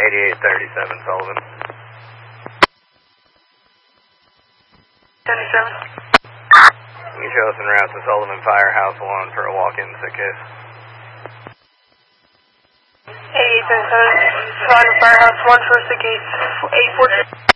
8837 Sullivan. 77. You can show us en route to Sullivan Firehouse 1 for a walk-in sick case. 8837, Sullivan Firehouse 1 for sick case, 814.